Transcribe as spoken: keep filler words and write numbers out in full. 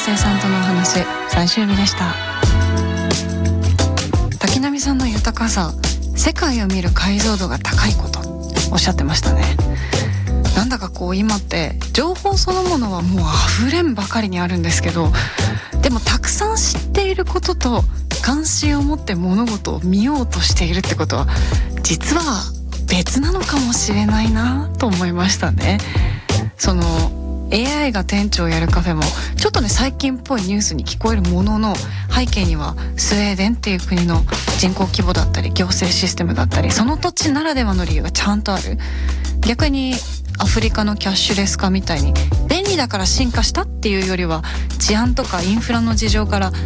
生さんとのお話、最終日でした。滝波さんの豊かさ、世界を見る解像度が高いことおっしゃってましたね。なんだかこう今って情報そのものはもう溢れんばかりにあるんですけど、でもたくさん知っていることと関心を持って物事を見ようとしているってことは実は別なのかもしれないなと思いましたね。その エーアイ が店長をやるカフェもちょっとね最近っぽいニュースに聞こえるものの、背景にはスウェーデンっていう国の人口規模だったり行政システムだったり、その土地ならではの理由がちゃんとある。逆にアフリカのキャッシュレス化みたいに便利だから進化したっていうよりは、治安とかインフラの事情から